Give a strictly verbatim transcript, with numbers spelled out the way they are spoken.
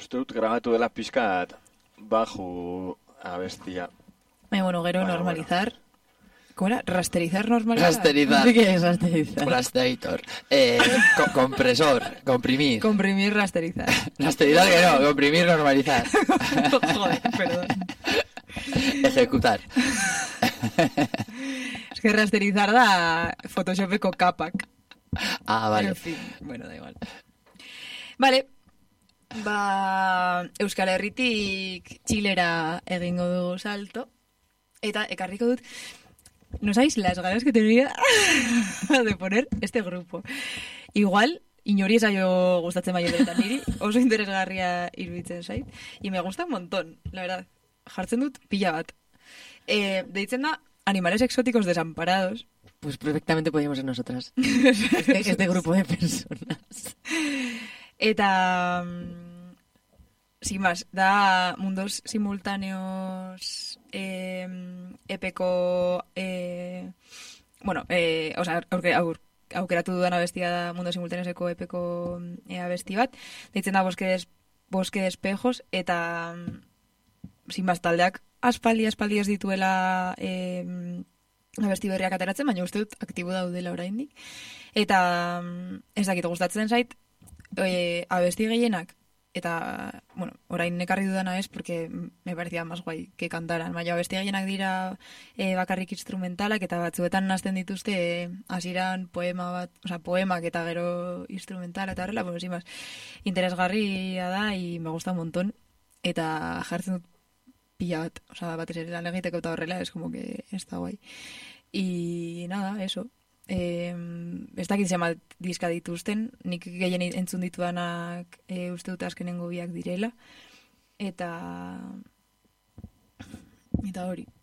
Uste dut grabatu dela pixkat baju abestia. Eh, bueno, gero Bueno, normalizar. Bueno. ¿Cómo era? ¿Rasterizar, normalizar? Rasterizar. ¿Qué es rasterizar? Rasteritor. Eh, co- compresor. Comprimir. Comprimir, rasterizar. Rasterizar que no. Comprimir, normalizar. Joder, perdón. Ejecutar. Es que rasterizar da Photoshopeko kapak. Ah, vale. En fin, bueno, da igual. Vale. Ba, Euskal Herritik Txilera egingo dugu salto. Eta ekarriko dut... No sabéis las ganas que tenía de poner este grupo. Igual, inori esaio gustatzen baino beretan niri, oso interesgarria iruditzen zait. Y me gusta un montón, la verdad. Jartzen dut pila bat. Eh, deitzen da Animales exóticos desamparados. Pues perfectamente podríamos ser nosotras. Este, este grupo de personas. Eta... Sin más, da mundos simultáneos eh, epeko... Eh, bueno, eh, o sea, aurke, aur, aukeratu dudan abestia da mundos simultáneoseko epeko eh, abesti bat. Deitzen da Bosque de, Bosque de espejos, eta... Sin más, taldeak aspaldi, aspaldi ez dituela... Eh, abesti berriak ateratzen, baina uste dut aktibo daudela oraindik. Eta ez dakit gustatzen zait, e, abesti gehienak, eta, bueno, orain nekarri dudana ez, porque me parecía más guai que cantaran, baina abesti gehienak dira e, bakarrik instrumentalak, eta batzuetan nazten dituzte e, hasieran poema bat, o sea, poemak eta gero instrumentala eta horrela, bueno, sin más, interesgarria da, y me gusta un montón, eta jartzen dut pila bat, o sea, batez ere lan egiteko eta horrela, es como que está guai. Y nada, eso. Eh, ez dakit zemat diska dituzten, nik gehien entzun ditudanak e, uste dut azkenengo biak direla. Eta... Eta hori.